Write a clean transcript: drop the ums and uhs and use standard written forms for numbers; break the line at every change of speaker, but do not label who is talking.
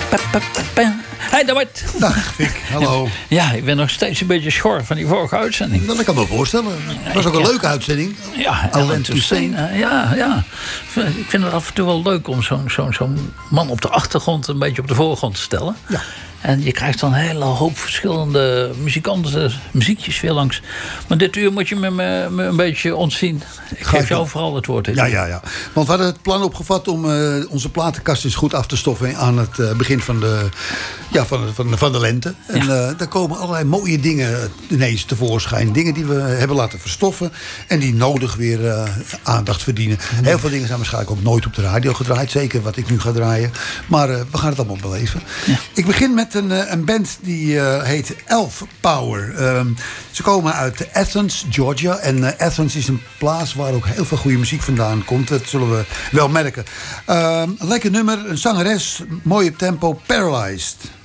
Hey, dat wordt...
Dag, Vic. Hallo.
Ja, ik ben nog steeds een beetje schor van die vorige uitzending.
Dat kan ik me voorstellen. Het was ook een leuke uitzending.
Ja,
Alain Toussaint.
Ja. Ik vind het af en toe wel leuk om zo'n man op de achtergrond een beetje op de voorgrond te stellen. Ja. En je krijgt dan een hele hoop verschillende muziekjes weer langs. Maar dit uur moet je me een beetje ontzien. Ik geef jou vooral het woord.
Ja. Want we hadden het plan opgevat om onze platenkast eens goed af te stoffen aan het begin van de lente. En daar komen allerlei mooie dingen ineens tevoorschijn. Dingen die we hebben laten verstoffen en die nodig weer aandacht verdienen. Heel veel dingen zijn waarschijnlijk ook nooit op de radio gedraaid. Zeker wat ik nu ga draaien. Maar we gaan het allemaal beleven. Ja. Ik begin met een band die heet Elf Power. Ze komen uit Athens, Georgia. En Athens is een plaats waar ook heel veel goede muziek vandaan komt. Dat zullen we wel merken. Een lekker nummer, een zangeres, mooi op tempo, Paralyzed.